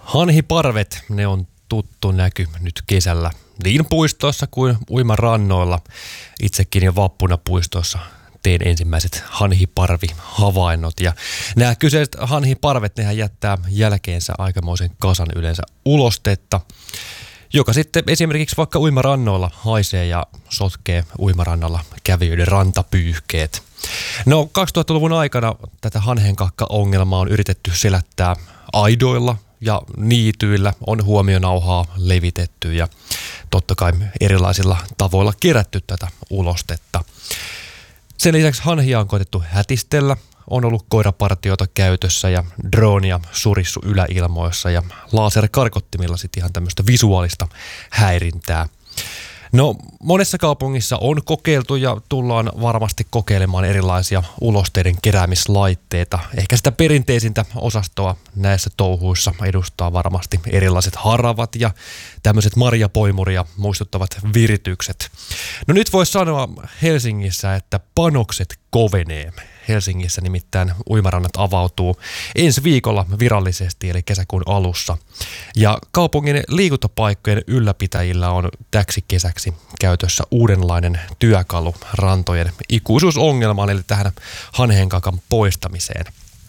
Hanhiparvet, ne on tuttu näky nyt kesällä niin puistoissa kuin uimarannoilla. Itsekin jo vappuna puistossa tein ensimmäiset hanhiparvihavainnot. Ja nämä kyseiset hanhiparvet, nehän jättää jälkeensä aikamoisen kasan yleensä ulostetta, joka sitten esimerkiksi vaikka uimarannoilla haisee ja sotkee uimarannalla kävijöiden rantapyyhkeet. No 2000-luvun aikana tätä hanhenkakka-ongelmaa on yritetty selättää aidoilla ja niityillä, on huomionauhaa levitetty ja totta kai erilaisilla tavoilla kerätty tätä ulostetta. Sen lisäksi hanhia on koetettu hätistellä, on ollut koirapartioita käytössä ja droonia surissu yläilmoissa ja laserkarkottimilla sitten ihan tämmöistä visuaalista häirintää. No monessa kaupungissa on kokeiltu ja tullaan varmasti kokeilemaan erilaisia ulosteiden keräämislaitteita. Ehkä sitä perinteisintä osastoa näissä touhuissa edustaa varmasti erilaiset haravat ja tämmöiset marjapoimuria muistuttavat viritykset. No nyt voisi sanoa Helsingissä, että panokset kovenee. Helsingissä nimittäin uimarannat avautuu ensi viikolla virallisesti eli kesäkuun alussa. Ja kaupungin liikuntapaikkojen ylläpitäjillä on täksi kesäksi käytössä uudenlainen työkalu rantojen ikuisuusongelmaan eli tähän hanhenkakan poistamiseen.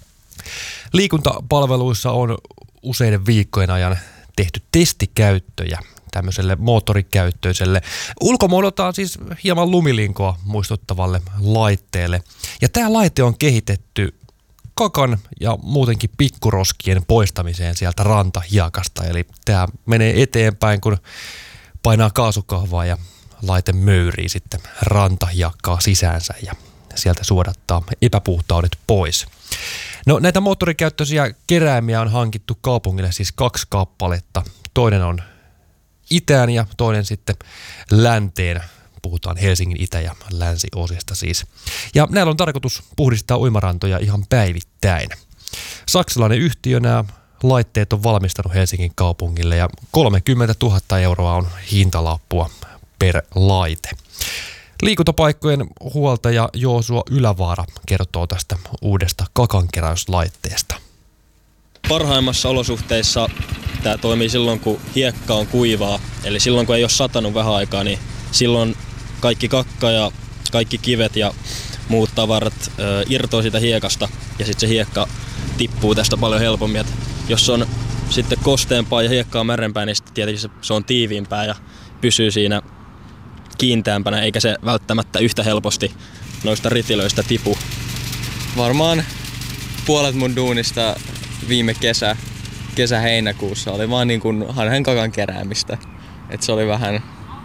Liikuntapalveluissa on useiden viikkojen ajan tehty testikäyttöjä tämmöiselle moottorikäyttöiselle, ulkomuodoltaan siis hieman lumilinkoa muistuttavalle laitteelle. Ja tämä laite on kehitetty kakan ja muutenkin pikkuroskien poistamiseen sieltä rantahiekasta. Eli tämä menee eteenpäin, kun painaa kaasukahvaa ja laite möyrii sitten rantahiekkaa sisäänsä ja sieltä suodattaa epäpuhtaudet pois. No näitä moottorikäyttöisiä keräämiä on hankittu kaupungille siis 2 kappaletta. Toinen on itään ja toinen sitten länteen. Puhutaan Helsingin itä- ja länsiosista siis. Ja näillä on tarkoitus puhdistaa uimarantoja ihan päivittäin. Saksalainen yhtiö nämä laitteet on valmistanut Helsingin kaupungille ja 30 000 euroa on hintalappua per laite. Liikuntapaikkojen huoltaja Joosua Ylävaara kertoo tästä uudesta kakankeräyslaitteesta. Parhaimmassa olosuhteissa tämä toimii silloin, kun hiekka on kuivaa. Eli silloin, kun ei ole satanut vähän aikaa, niin silloin kaikki kakka ja kaikki kivet ja muut tavarat irtoaa siitä hiekasta. Ja sitten se hiekka tippuu tästä paljon helpommin. Et jos on sitten kosteampaa ja hiekkaa märempää, niin sitten tietenkin se on tiiviimpää ja pysyy siinä kiinteämpänä, eikä se välttämättä yhtä helposti noista ritilöistä tipu. Varmaan puolet mun duunista viime kesä-heinäkuussa oli vaan niin kuin hanhenkakan keräämistä. Et se oli vähän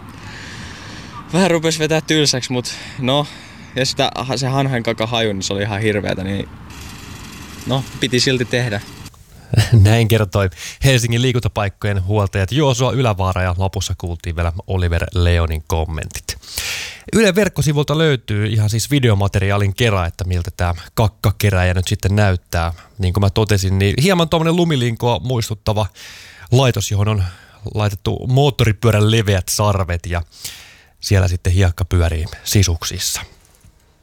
rupesi vetää tylsäksi, mutta no, ja se hanhenkaka haju, niin se oli ihan hirveätä, niin no, piti silti tehdä. Näin kertoi Helsingin liikuntapaikkojen huoltajat Joosua Ylävaara ja lopussa kuultiin vielä Oliver Leonin kommentit. Ylen verkkosivulta löytyy ihan siis videomateriaalin kera, että miltä tämä kakkakeräjä nyt sitten näyttää. Niin kuin mä totesin, niin hieman tuommoinen lumilinkoa muistuttava laitos, johon on laitettu moottoripyörän leveät sarvet ja siellä sitten hiekka pyörii sisuksissa.